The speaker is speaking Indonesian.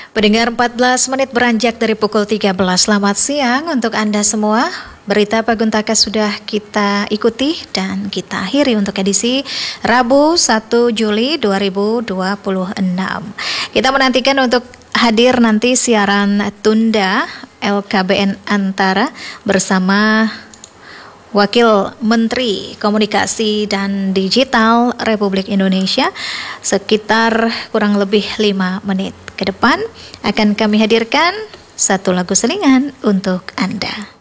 Pendengar 14 menit beranjak dari pukul 13. Selamat siang untuk Anda semua. Berita Paguntaka sudah kita ikuti dan kita akhiri untuk edisi Rabu 1 Juli 2026. Kita menantikan untuk hadir nanti siaran tunda LKBN Antara bersama Wakil Menteri Komunikasi dan Digital Republik Indonesia sekitar kurang lebih 5 menit ke depan akan kami hadirkan satu lagu selingan untuk Anda.